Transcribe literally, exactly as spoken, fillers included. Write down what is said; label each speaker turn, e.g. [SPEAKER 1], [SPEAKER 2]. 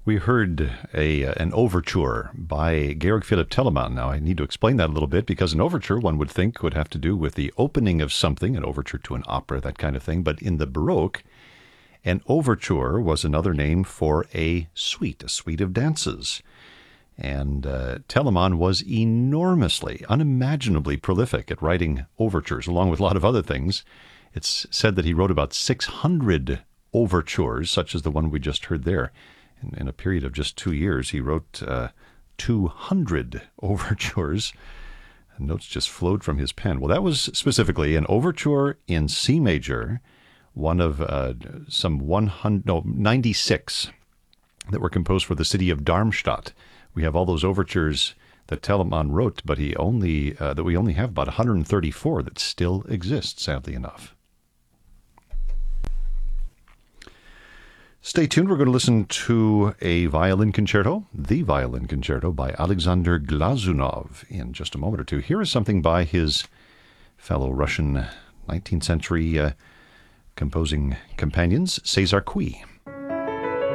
[SPEAKER 1] We heard a an overture by Georg Philipp Telemann. Now, I need to explain that a little bit because an overture, one would think, would have to do with the opening of something, an overture to an opera, that kind of thing. But in the Baroque, an overture was another name for a suite, a suite of dances. And uh, Telemann was enormously, unimaginably prolific at writing overtures, along with a lot of other things. It's said that he wrote about six hundred overtures, such as the one we just heard there. In, in a period of just two years, he wrote uh, two hundred overtures. And notes just flowed from his pen. Well, that was specifically an overture in C major, one of uh, some one hundred, no, ninety-six that were composed for the city of Darmstadt. We have all those overtures that Telemann wrote, but he only uh, that we only have about one hundred thirty-four that still exist, sadly enough. Stay tuned. We're going to listen to a violin concerto, the violin concerto by Alexander Glazunov in just a moment or two. Here is something by his fellow Russian nineteenth century uh, composing companions, César Cui.